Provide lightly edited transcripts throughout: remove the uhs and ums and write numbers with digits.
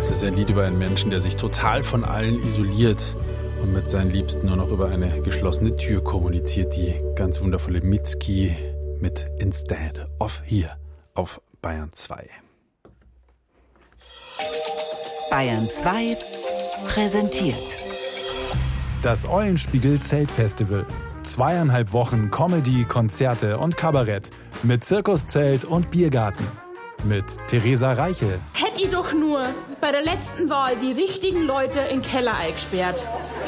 Das ist ein Lied über einen Menschen, der sich total von allen isoliert und mit seinen Liebsten nur noch über eine geschlossene Tür kommuniziert. Die ganz wundervolle Mitski mit Instead of hier auf Bayern 2. Bayern 2 präsentiert das Eulenspiegel Zeltfestival. 2,5 Wochen Comedy, Konzerte und Kabarett mit Zirkuszelt und Biergarten. Mit Theresa Reichel. Hätt ich doch nur bei der letzten Wahl die richtigen Leute in den Keller eingesperrt.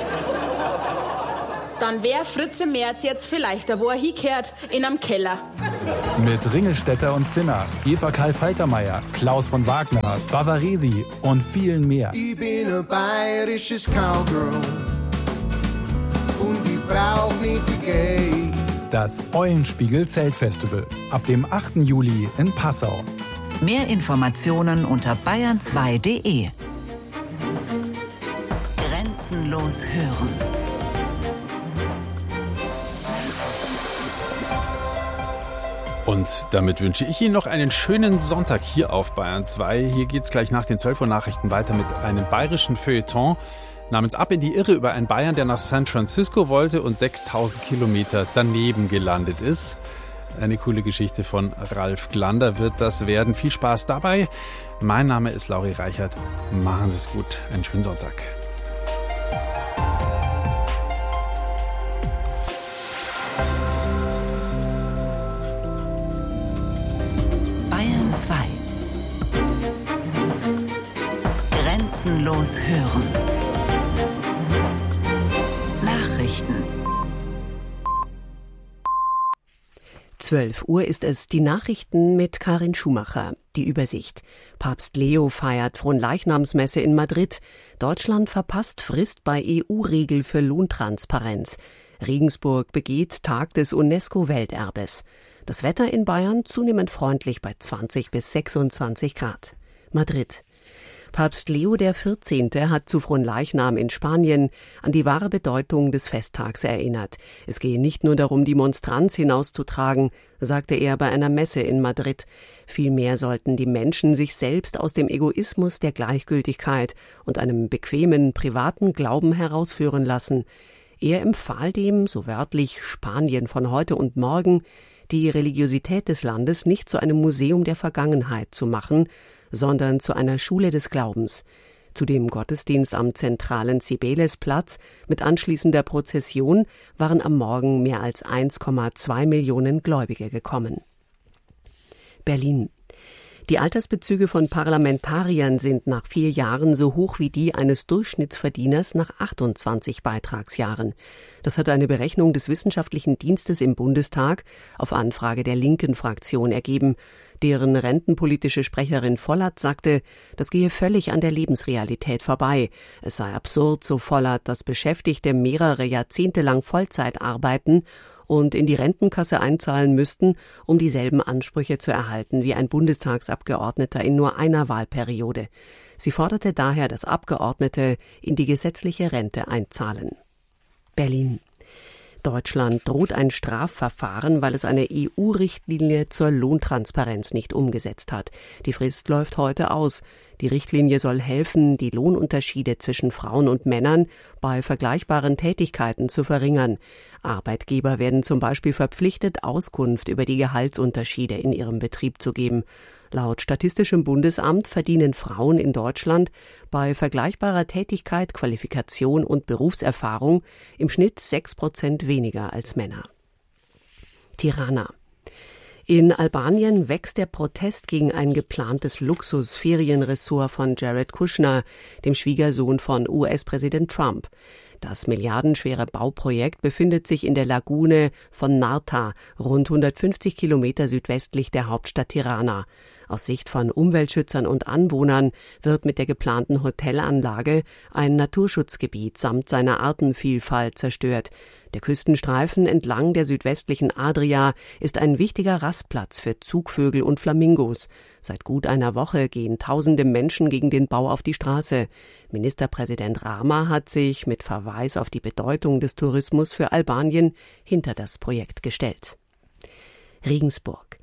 Dann wär Fritze Merz jetzt vielleicht da, wo er hingehört, in einem Keller. Mit Ringelstetter und Zinner, Eva Karl Faltermeier, Klaus von Wagner, Bavaresi und vielen mehr. Ich bin ein bayerisches Cowgirl und ich brauch nicht viel Geld. Das Eulenspiegel Zeltfestival ab dem 8. Juli in Passau. Mehr Informationen unter bayern2.de. Grenzenlos hören. Und damit wünsche ich Ihnen noch einen schönen Sonntag hier auf Bayern 2. Hier geht's gleich nach den 12 Uhr Nachrichten weiter mit einem bayerischen Feuilleton namens Ab in die Irre über einen Bayern, der nach San Francisco wollte und 6000 Kilometer daneben gelandet ist. Eine coole Geschichte von Ralf Glander wird das werden. Viel Spaß dabei. Mein Name ist Lauri Reichert. Machen Sie es gut. Einen schönen Sonntag. Bayern 2. Grenzenlos hören. Nachrichten. 12 Uhr ist es, die Nachrichten mit Karin Schumacher. Die Übersicht. Papst Leo feiert Fronleichnamsmesse in Madrid. Deutschland verpasst Frist bei EU-Regel für Lohntransparenz. Regensburg begeht Tag des UNESCO-Welterbes. Das Wetter in Bayern zunehmend freundlich bei 20 bis 26 Grad. Madrid. Papst Leo XIV. Hat zu Fronleichnam in Spanien an die wahre Bedeutung des Festtags erinnert. Es gehe nicht nur darum, die Monstranz hinauszutragen, sagte er bei einer Messe in Madrid. Vielmehr sollten die Menschen sich selbst aus dem Egoismus der Gleichgültigkeit und einem bequemen, privaten Glauben herausführen lassen. Er empfahl dem, so wörtlich, Spanien von heute und morgen, die Religiosität des Landes nicht zu einem Museum der Vergangenheit zu machen, sondern zu einer Schule des Glaubens. Zu dem Gottesdienst am zentralen Cibelesplatz mit anschließender Prozession waren am Morgen mehr als 1,2 Millionen Gläubige gekommen. Berlin. Die Altersbezüge von Parlamentariern sind nach 4 Jahren so hoch wie die eines Durchschnittsverdieners nach 28 Beitragsjahren. Das hat eine Berechnung des Wissenschaftlichen Dienstes im Bundestag auf Anfrage der linken Fraktion ergeben. Deren rentenpolitische Sprecherin Vollert sagte, das gehe völlig an der Lebensrealität vorbei. Es sei absurd, so Vollert, dass Beschäftigte mehrere Jahrzehnte lang Vollzeit arbeiten und in die Rentenkasse einzahlen müssten, um dieselben Ansprüche zu erhalten wie ein Bundestagsabgeordneter in nur einer Wahlperiode. Sie forderte daher, dass Abgeordnete in die gesetzliche Rente einzahlen. Berlin. Deutschland droht ein Strafverfahren, weil es eine EU-Richtlinie zur Lohntransparenz nicht umgesetzt hat. Die Frist läuft heute aus. Die Richtlinie soll helfen, die Lohnunterschiede zwischen Frauen und Männern bei vergleichbaren Tätigkeiten zu verringern. Arbeitgeber werden zum Beispiel verpflichtet, Auskunft über die Gehaltsunterschiede in ihrem Betrieb zu geben. Laut Statistischem Bundesamt verdienen Frauen in Deutschland bei vergleichbarer Tätigkeit, Qualifikation und Berufserfahrung im Schnitt 6% weniger als Männer. Tirana. In Albanien wächst der Protest gegen ein geplantes Luxusferienressort von Jared Kushner, dem Schwiegersohn von US-Präsident Trump. Das milliardenschwere Bauprojekt befindet sich in der Lagune von Narta, rund 150 Kilometer südwestlich der Hauptstadt Tirana. Aus Sicht von Umweltschützern und Anwohnern wird mit der geplanten Hotelanlage ein Naturschutzgebiet samt seiner Artenvielfalt zerstört. Der Küstenstreifen entlang der südwestlichen Adria ist ein wichtiger Rastplatz für Zugvögel und Flamingos. Seit gut einer Woche gehen tausende Menschen gegen den Bau auf die Straße. Ministerpräsident Rama hat sich mit Verweis auf die Bedeutung des Tourismus für Albanien hinter das Projekt gestellt. Regensburg.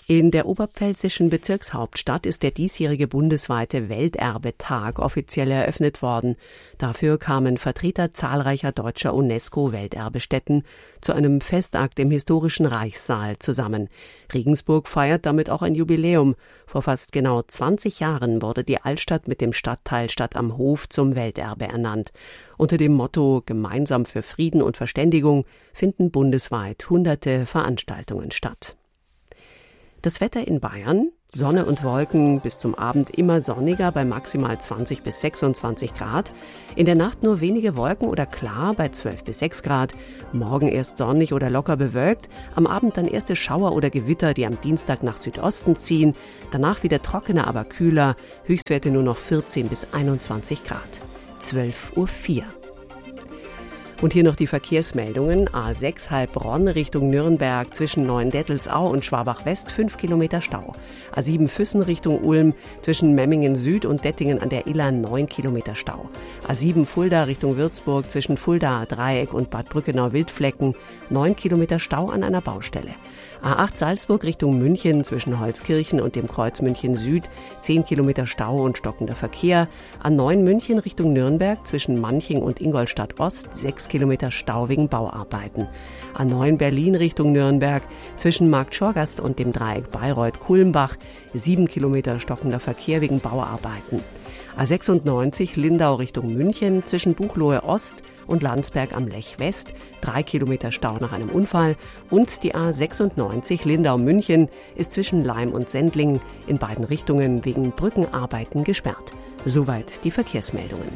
In der oberpfälzischen Bezirkshauptstadt ist der diesjährige bundesweite Welterbetag offiziell eröffnet worden. Dafür kamen Vertreter zahlreicher deutscher UNESCO-Welterbestätten zu einem Festakt im historischen Reichssaal zusammen. Regensburg feiert damit auch ein Jubiläum. Vor fast genau 20 Jahren wurde die Altstadt mit dem Stadtteil Stadt am Hof zum Welterbe ernannt. Unter dem Motto Gemeinsam für Frieden und Verständigung finden bundesweit hunderte Veranstaltungen statt. Das Wetter in Bayern: Sonne und Wolken, bis zum Abend immer sonniger bei maximal 20 bis 26 Grad. In der Nacht nur wenige Wolken oder klar bei 12 bis 6 Grad. Morgen erst sonnig oder locker bewölkt. Am Abend dann erste Schauer oder Gewitter, die am Dienstag nach Südosten ziehen. Danach wieder trockener, aber kühler. Höchstwerte nur noch 14 bis 21 Grad. 12:04 Uhr. Und hier noch die Verkehrsmeldungen. A6 Heilbronn Richtung Nürnberg zwischen Neuendettelsau und Schwabach-West 5 Kilometer Stau. A7 Füssen Richtung Ulm zwischen Memmingen Süd und Dettingen an der Iller 9 Kilometer Stau. A7 Fulda Richtung Würzburg zwischen Fulda Dreieck und Bad Brückenau-Wildflecken 9 Kilometer Stau an einer Baustelle. A8 Salzburg Richtung München zwischen Holzkirchen und dem Kreuz München Süd 10 Kilometer Stau und stockender Verkehr. A9 München Richtung Nürnberg zwischen Manching und Ingolstadt Ost 6 Kilometer Stau wegen Bauarbeiten. A9 Berlin Richtung Nürnberg zwischen Markt Schorgast und dem Dreieck Bayreuth-Kulmbach 7 Kilometer stockender Verkehr wegen Bauarbeiten. A96 Lindau Richtung München zwischen Buchloe Ost und Landsberg am Lech West 3 Kilometer Stau nach einem Unfall. Und die A96 Lindau-München ist zwischen Laim und Sendling in beiden Richtungen wegen Brückenarbeiten gesperrt. Soweit die Verkehrsmeldungen.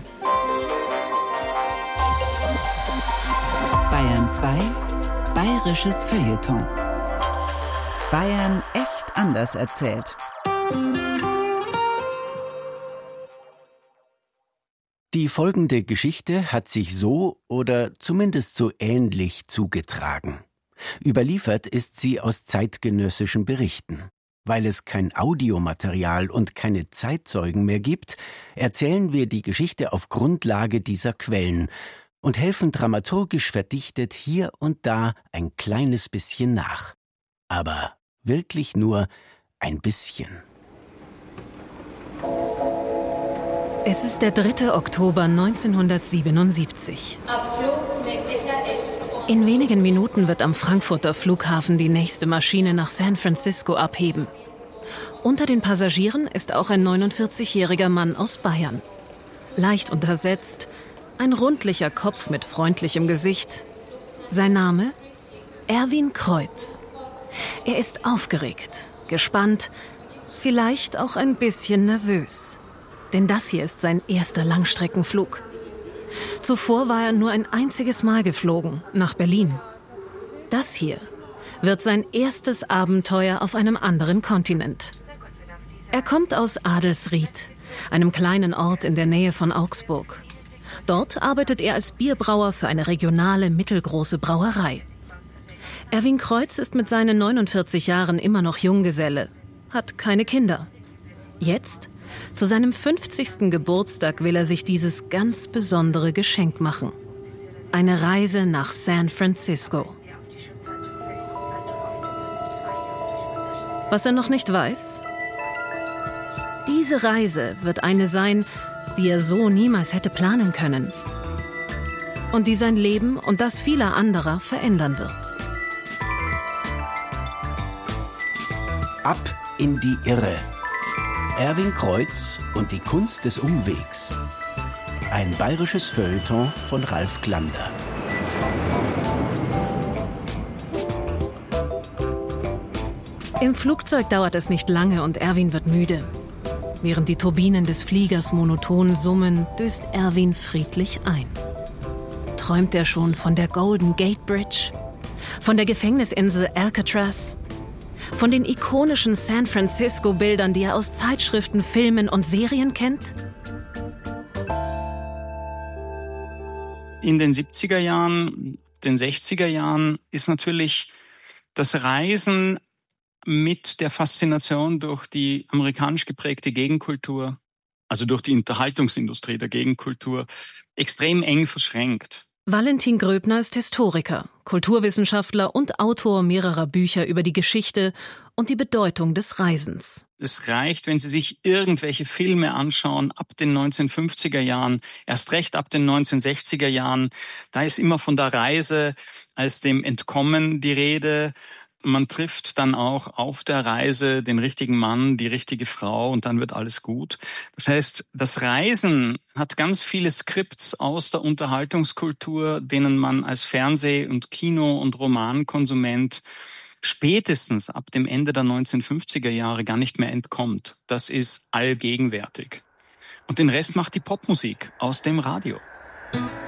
Bayern 2, bayerisches Feuilleton. Bayern echt anders erzählt. Die folgende Geschichte hat sich so oder zumindest so ähnlich zugetragen. Überliefert ist sie aus zeitgenössischen Berichten. Weil es kein Audiomaterial und keine Zeitzeugen mehr gibt, erzählen wir die Geschichte auf Grundlage dieser Quellen und helfen dramaturgisch verdichtet hier und da ein kleines bisschen nach. Aber wirklich nur ein bisschen. Es ist der 3. Oktober 1977. In wenigen Minuten wird am Frankfurter Flughafen die nächste Maschine nach San Francisco abheben. Unter den Passagieren ist auch ein 49-jähriger Mann aus Bayern. Leicht untersetzt, ein rundlicher Kopf mit freundlichem Gesicht. Sein Name? Erwin Kreuz. Er ist aufgeregt, gespannt, vielleicht auch ein bisschen nervös. Denn das hier ist sein erster Langstreckenflug. Zuvor war er nur ein einziges Mal geflogen, nach Berlin. Das hier wird sein erstes Abenteuer auf einem anderen Kontinent. Er kommt aus Adelsried, einem kleinen Ort in der Nähe von Augsburg. Dort arbeitet er als Bierbrauer für eine regionale, mittelgroße Brauerei. Erwin Kreuz ist mit seinen 49 Jahren immer noch Junggeselle, hat keine Kinder. Jetzt, zu seinem 50. Geburtstag, will er sich dieses ganz besondere Geschenk machen. Eine Reise nach San Francisco. Was er noch nicht weiß? Diese Reise wird eine sein, die er so niemals hätte planen können. Und die sein Leben und das vieler anderer verändern wird. Ab in die Irre. Erwin Kreuz und die Kunst des Umwegs. Ein bayerisches Feuilleton von Ralf Glander. Im Flugzeug dauert es nicht lange und Erwin wird müde. Während die Turbinen des Fliegers monoton summen, döst Erwin friedlich ein. Träumt er schon von der Golden Gate Bridge? Von der Gefängnisinsel Alcatraz? Von den ikonischen San Francisco-Bildern, die er aus Zeitschriften, Filmen und Serien kennt? In den 70er Jahren, den 60er Jahren ist natürlich das Reisen mit der Faszination durch die amerikanisch geprägte Gegenkultur, also durch die Unterhaltungsindustrie der Gegenkultur, extrem eng verschränkt. Valentin Gröbner ist Historiker, Kulturwissenschaftler und Autor mehrerer Bücher über die Geschichte und die Bedeutung des Reisens. Es reicht, wenn Sie sich irgendwelche Filme anschauen ab den 1950er Jahren, erst recht ab den 1960er Jahren. Da ist immer von der Reise als dem Entkommen die Rede. Man trifft dann auch auf der Reise den richtigen Mann, die richtige Frau und dann wird alles gut. Das heißt, das Reisen hat ganz viele Skripts aus der Unterhaltungskultur, denen man als Fernseh- und Kino- und Romankonsument spätestens ab dem Ende der 1950er Jahre gar nicht mehr entkommt. Das ist allgegenwärtig. Und den Rest macht die Popmusik aus dem Radio.